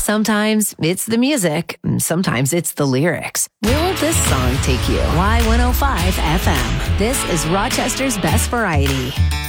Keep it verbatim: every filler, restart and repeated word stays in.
Sometimes it's the music, sometimes it's the lyrics. Where will this song take you? Y one oh five F M. This is Rochester's Best Variety.